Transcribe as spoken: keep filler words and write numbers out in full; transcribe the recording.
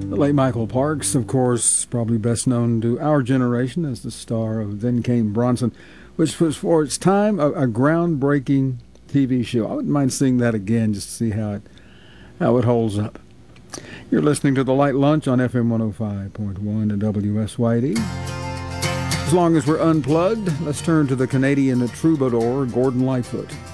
The late Michael Parks, of course, probably best known to our generation as the star of Then Came Bronson, which was for its time a, a groundbreaking T V show. I wouldn't mind seeing that again just to see how it how it holds up. You're listening to The Light Lunch on F M one oh five point one and W S Y D. As long as we're unplugged, let's turn to the Canadian troubadour Gordon Lightfoot.